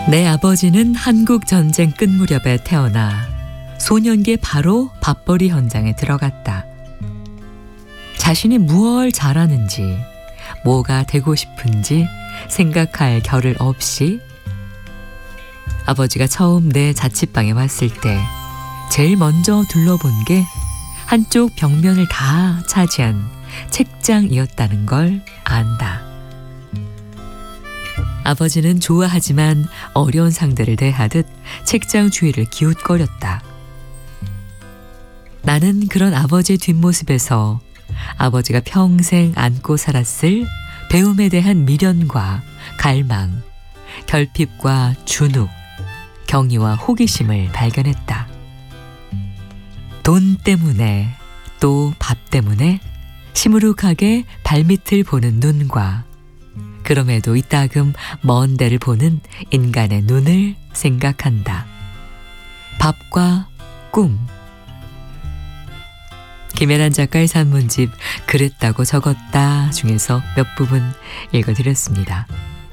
내 아버지는 한국 전쟁 끝 무렵에 태어나 소년기에 바로 밥벌이 현장에 들어갔다. 자신이 무얼 잘하는지, 뭐가 되고 싶은지 생각할 겨를 없이 아버지가 처음 내 자취방에 왔을 때 제일 먼저 둘러본 게 한쪽 벽면을 다 차지한 책장이었다는 걸 안다. 아버지는 좋아하지만 어려운 상대를 대하듯 책장 주위를 기웃거렸다. 나는 그런 아버지의 뒷모습에서 아버지가 평생 안고 살았을 배움에 대한 미련과 갈망, 결핍과 준욱, 경의와 호기심을 발견했다. 돈 때문에 또 밥 때문에 시무룩하게 발밑을 보는 눈과 그럼에도 이따금 먼 데를 보는 인간의 눈을 생각한다. 밥과 꿈. 김혜란 작가의 산문집 그랬다고 적었다 중에서 몇 부분 읽어드렸습니다.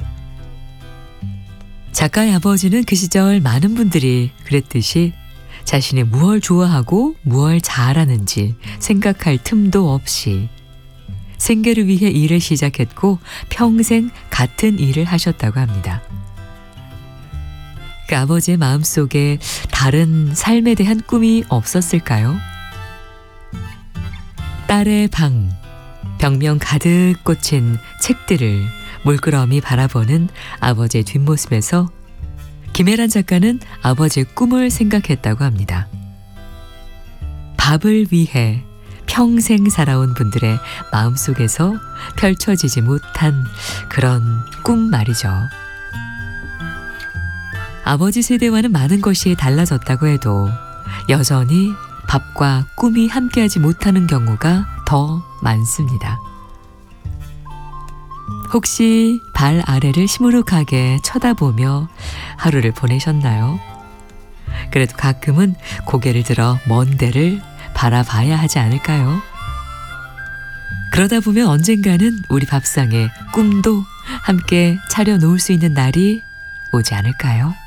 작가의 아버지는 그 시절 많은 분들이 그랬듯이 자신이 무얼 좋아하고 무얼 잘하는지 생각할 틈도 없이 생계를 위해 일을 시작했고 평생 같은 일을 하셨다고 합니다. 그 아버지의 마음속에 다른 삶에 대한 꿈이 없었을까요? 딸의 방, 벽면 가득 꽂힌 책들을 물끄러미 바라보는 아버지의 뒷모습에서 김혜란 작가는 아버지의 꿈을 생각했다고 합니다. 밥을 위해 평생 살아온 분들의 마음속에서 펼쳐지지 못한 그런 꿈 말이죠. 아버지 세대와는 많은 것이 달라졌다고 해도 여전히 밥과 꿈이 함께하지 못하는 경우가 더 많습니다. 혹시 발 아래를 시무룩하게 쳐다보며 하루를 보내셨나요? 그래도 가끔은 고개를 들어 먼 데를 바라봐야 하지 않을까요? 그러다 보면 언젠가는 우리 밥상에 꿈도 함께 차려놓을 수 있는 날이 오지 않을까요?